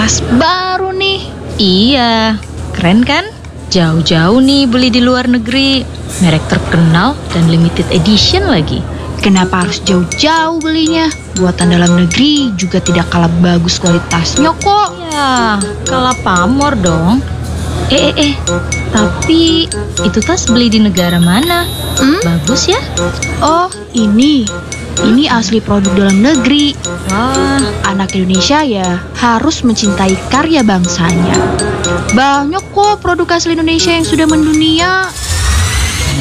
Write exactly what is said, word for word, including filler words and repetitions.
tas baru nih. Iya, keren kan? Jauh-jauh nih beli di luar negeri. Merek terkenal dan limited edition lagi. Kenapa harus jauh-jauh belinya? Buatan dalam negeri juga tidak kalah bagus kualitasnya kok. Ya, kalah pamor dong. Eh, eh, eh, tapi itu tas beli di negara mana? Hmm? Bagus ya? Oh, ini. Ini asli produk dalam negeri. Wah, Anak Indonesia ya harus mencintai karya bangsanya. Banyak kok produk asli Indonesia yang sudah mendunia.